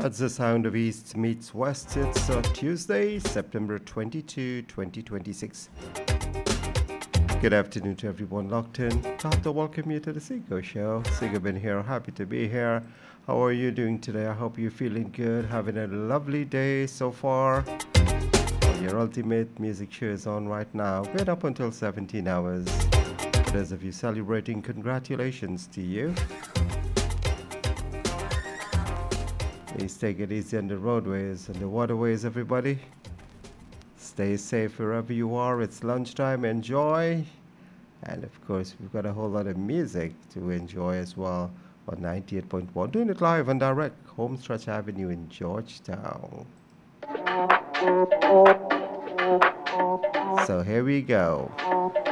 That's the sound of East meets West. It's Tuesday, September 22, 2026. Good afternoon to everyone locked in. Glad to welcome you to the Seago Show. Seago been here, happy to be here. How are you doing today? I hope you're feeling good, having a lovely day so far. Your ultimate music show is on right now. Been up until 17 hours. For those of you celebrating, congratulations to you. Please take it easy on the roadways and the waterways, everybody. Stay safe wherever you are. It's lunchtime. Enjoy. And of course, we've got a whole lot of music to enjoy as well on 98.1. Doing it live and direct, Homestretch Avenue in Georgetown. So here we go.